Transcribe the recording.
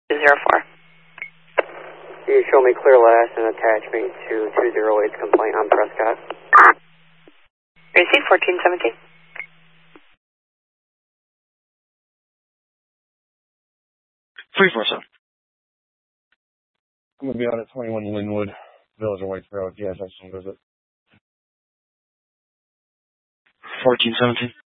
04. You show me clear last and attach me to 208's complaint on Prescott. Receive 1417. 347. I'm going to be out at 21 Linwood, Village of Whitesboro, DSS visit. 1417.